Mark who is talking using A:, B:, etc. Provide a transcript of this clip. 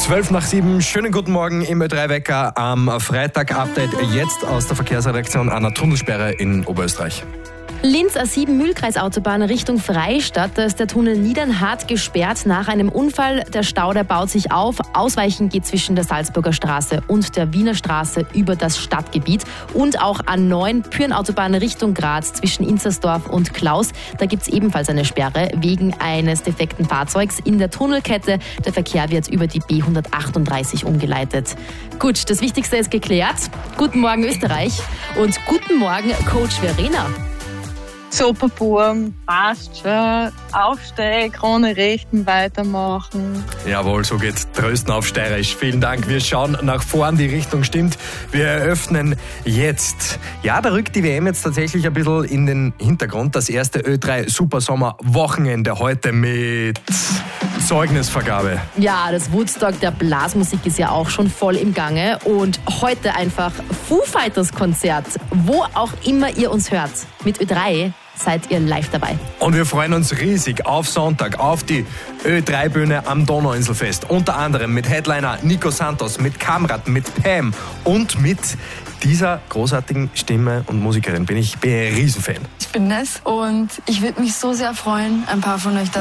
A: 12:07, schönen guten Morgen im Ö3-Wecker am Freitag-Update. Jetzt aus der Verkehrsredaktion einer Tunnelsperre in Oberösterreich.
B: Linz A7 Mühlkreisautobahn Richtung Freistadt. Da ist der Tunnel Niedernhart gesperrt nach einem Unfall. Der Stau, der baut sich auf. Ausweichen geht zwischen der Salzburger Straße und der Wiener Straße über das Stadtgebiet. Und auch A9 Pyrenautobahn Richtung Graz zwischen Inzersdorf und Klaus. Da gibt es ebenfalls eine Sperre wegen eines defekten Fahrzeugs in der Tunnelkette. Der Verkehr wird über die B138 umgeleitet. Gut, das Wichtigste ist geklärt. Guten Morgen Österreich und guten Morgen Coach Verena.
C: Super Burm, passt schon. Aufsteig, Krone richten, weitermachen.
A: Jawohl, so geht's. Trösten auf Steirisch. Vielen Dank. Wir schauen nach vorn, die Richtung stimmt. Wir eröffnen jetzt. Ja, da rückt die WM jetzt tatsächlich ein bisschen in den Hintergrund. Das erste Ö3 Supersommer-Wochenende heute mit Zeugnisvergabe.
B: Ja, das Woodstock der Blasmusik ist ja auch schon voll im Gange. Und heute einfach Foo Fighters Konzert. Wo auch immer ihr uns hört. Mit Ö3 seid ihr live dabei.
A: Und wir freuen uns riesig auf Sonntag, auf die Ö3-Bühne am Donauinselfest. Unter anderem mit Headliner Nico Santos, mit Kamrat, mit Pam und mit dieser großartigen Stimme und Musikerin. Bin ein Riesenfan.
D: Ich bin Ness und ich würde mich so sehr freuen, ein paar von euch da